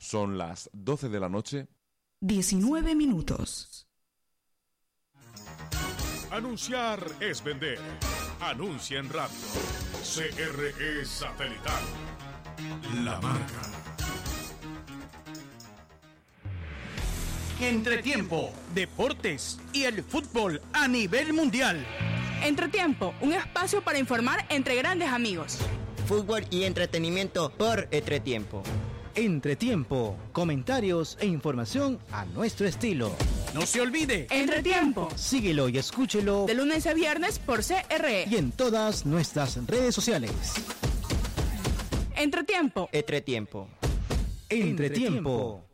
Son las 12 de la noche. 19 minutos. Anunciar es vender. Anuncia en radio. CRE Satelital. La marca. Entretiempo, deportes y el fútbol a nivel mundial. Entretiempo, un espacio para informar entre grandes amigos. Fútbol y entretenimiento por Entretiempo. Entretiempo, comentarios e información a nuestro estilo. No se olvide. Entretiempo. Síguelo y escúchelo De lunes a viernes por CRE. y en todas nuestras redes sociales. Entretiempo. Entretiempo. Entretiempo.